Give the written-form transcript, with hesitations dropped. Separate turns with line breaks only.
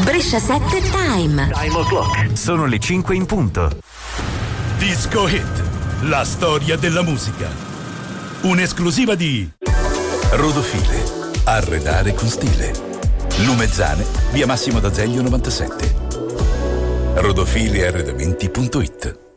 Brescia 7 Time.
Time o'clock.
Sono le 5 in punto.
Disco Hit, la storia della musica. Un'esclusiva di Rodofile, arredare con stile. Lumezzane, via Massimo d'Azeglio 97. Rodofile arredamenti.it.